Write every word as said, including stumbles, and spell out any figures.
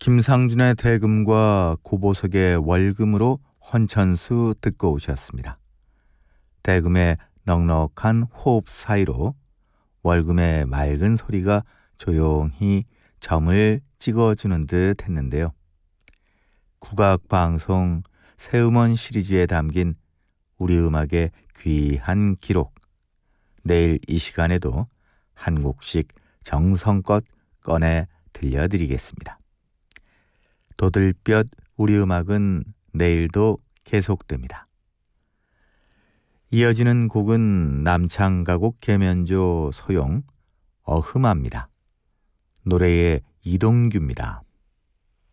김상준의 대금과 고보석의 월금으로 헌천수 듣고 오셨습니다. 대금의 넉넉한 호흡 사이로 월금의 맑은 소리가 조용히 점을 찍어주는 듯 했는데요. 국악방송 새음원 시리즈에 담긴 우리 음악의 귀한 기록, 내일 이 시간에도 한 곡씩 정성껏 꺼내 들려드리겠습니다. 도들볕 우리 음악은 내일도 계속됩니다. 이어지는 곡은 남창가곡 계면조 소용 어흠합니다. 노래의 이동규입니다.